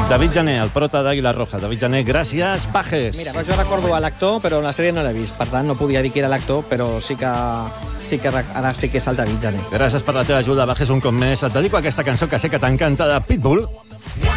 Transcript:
David Jané, el prota d'Àguila Roja. David Jané, gràcies, Bajes. Mira, jo recordo l'actor, però la sèrie no l'he vist. Per tant, no podia dir que era l'actor, però ara sí que és el David Jané. Gràcies per la teva ajuda, Bajes, un cop més. Et dedico a aquesta cançó que sé que t'encanta, de Pitbull.